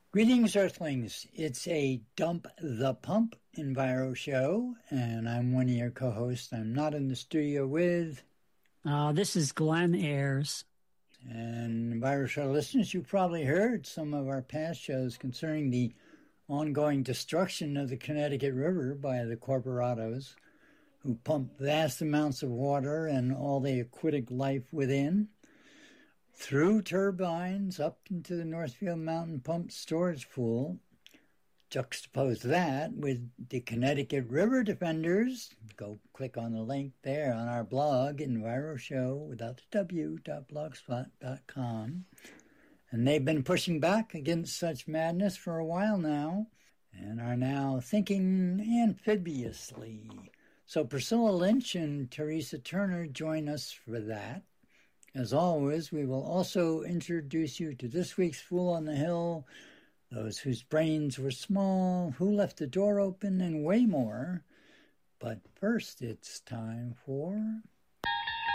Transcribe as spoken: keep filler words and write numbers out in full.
Greetings, Earthlings. It's a Dump the Pump Enviro show, and I'm one of your co-hosts. I'm not in the studio with... Uh, this is Glenn Ayers. And Enviro show listeners, you probably heard some of our past shows concerning the ongoing destruction of the Connecticut River by the corporatos, who pump vast amounts of water and all the aquatic life within through turbines up into the Northfield Mountain Pump Storage Pool. Juxtapose that with the Connecticut River Defenders. Go click on the link there on our blog, EnviroShow, without the W, dot blogspot dot com. And they've been pushing back against such madness for a while now, and are now thinking amphibiously. So Priscilla Lynch and Teresa Turner join us for that. As always, we will also introduce you to this week's Fool on the Hill, those whose brains were small, who left the door open, and way more. But first, it's time for...